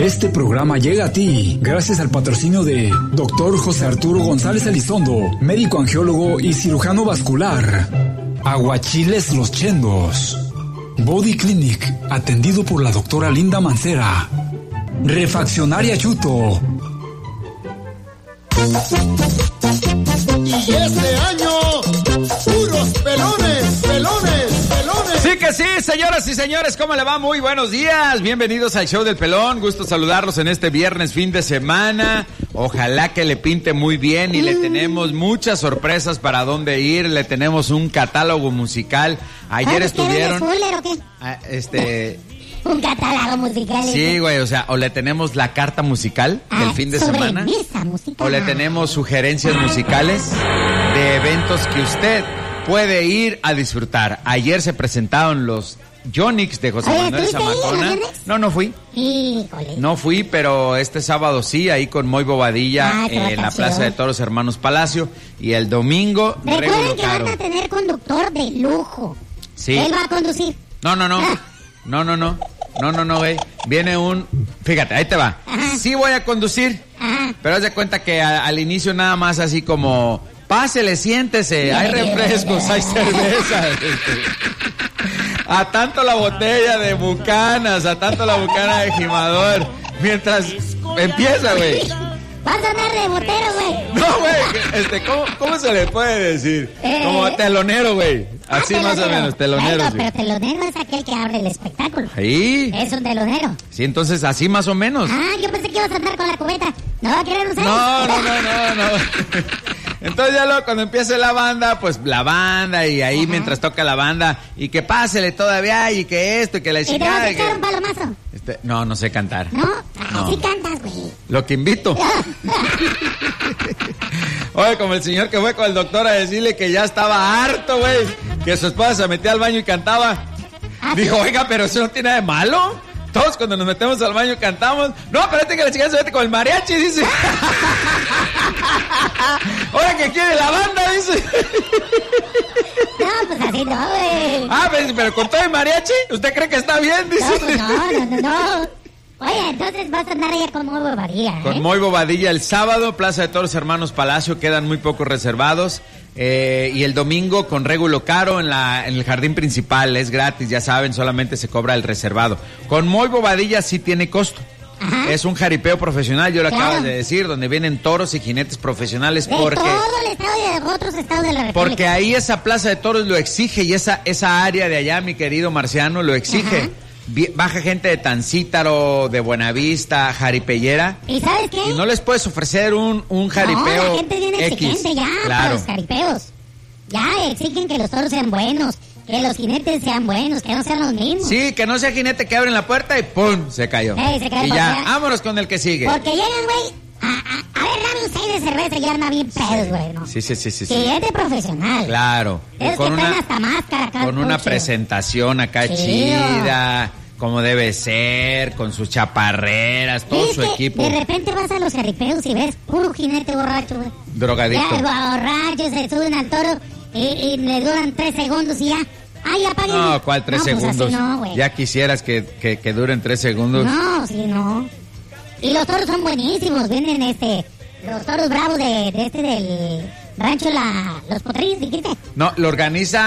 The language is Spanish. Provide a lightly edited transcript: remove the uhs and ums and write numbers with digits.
Este programa llega a ti gracias al patrocinio de Dr. José Arturo González Elizondo, médico angiólogo y cirujano vascular. Aguachiles Los Chendos. Body Clinic, atendido por la doctora Linda Mancera. Refaccionaria Chuto. Y este año, puros pelones, pelones, pelones. Sí que sí, señoras y señores, ¿cómo le va? Muy buenos días, bienvenidos al show del pelón, gusto saludarlos en este viernes, fin de semana, ojalá que le pinte muy bien y le tenemos muchas sorpresas para dónde ir, le tenemos un catálogo musical, ayer estuvieron... ¿O qué? Un catálogo musical. Sí, güey, o sea, o le tenemos la carta musical del fin de semana, musical. o le tenemos sugerencias musicales de eventos que usted puede ir a disfrutar. Ayer se presentaron los Yonix de José Manuel Zamacona. No fui. Híjole. No fui, pero este sábado sí, ahí con Moy Bobadilla en la Plaza de Toros Hermanos Palacio. Y el domingo... Recuerden que van a tener conductor de lujo. Sí. Él va a conducir. No, güey. Viene un... Fíjate, ahí te va. Ajá. Sí voy a conducir, pero haz de cuenta que al inicio nada más así como... Pásele, siéntese, hay refrescos, hay cerveza. A tanto la botella de Bucanas, a tanto la Bucana de Jimador. Mientras empieza, güey. Vas a andar de botero, güey. No, güey, ¿cómo se le puede decir? Como telonero, güey. Así más o menos, telonero. Bueno, pero telonero es aquel que abre el espectáculo. Ahí. Es un telonero. Sí, entonces así más o menos. Yo pensé que ibas a andar con la cubeta. ¿No va a querer usar? No. Entonces ya luego cuando empiece la banda, pues la banda y ahí mientras toca la banda y que pásele todavía y que esto y que la chingada. ¿Y te vas a echar un palomazo? No sé cantar. ¿No? Sí cantas, güey. Lo que invito. Oye, como el señor que fue con el doctor a decirle que ya estaba harto, güey, que su esposa se metía al baño y cantaba. Dijo, oiga, pero eso no tiene nada de malo. Todos cuando nos metemos al baño cantamos. No, espérate que la chica se mete con el mariachi, dice. Ahora que quiere la banda, dice. No, pues así no, güey. Pero con todo el mariachi, ¿usted cree que está bien? Dice. No. Oye, entonces vas a andar allá con Moy Bobadilla, Con Moy Bobadilla el sábado, Plaza de Toros Hermanos Palacio, quedan muy pocos reservados. Y el domingo con Régulo Caro en el jardín principal, es gratis, ya saben, solamente se cobra el reservado. Con Moy Bobadilla sí tiene costo. Ajá. Es un jaripeo profesional, yo lo acabo de decir, donde vienen toros y jinetes profesionales de todo el estado y de otros estados de la República. Porque ahí esa plaza de toros lo exige y esa área de allá, mi querido Marciano, lo exige. Ajá. Baja gente de Tancítaro, de Buenavista, jaripellera. ¿Y sabes qué? Y no les puedes ofrecer un jaripeo. No, la gente viene exigente ya para los jaripeos. Ya exigen que los toros sean buenos, que los jinetes sean buenos, que no sean los mismos. Sí, que no sea jinete que abren la puerta y ¡pum! Se cayó. Se cayó. Y ya, vámonos con el que sigue. Porque llegan, güey, a ver, dame un 6 de cerveza y ya anda bien pedos, güey, ¿no? Sí. Jinete profesional. Claro. Es que traen hasta máscara acá. Con una presentación acá chida, como debe ser, con sus chaparreras, todo su equipo. De repente vas a los jaripeos y ves puro jinete borracho, güey. Drogadicto. Ya, borrachos, se suben al toro y le duran 3 segundos y ya. Apaguen. No, ¿cuál 3 segundos? Pues así no, ya quisieras que duren 3 segundos. No, sí, no. Y los toros son buenísimos, vienen los toros bravos del rancho Los Potrillos, dijiste. No, lo organiza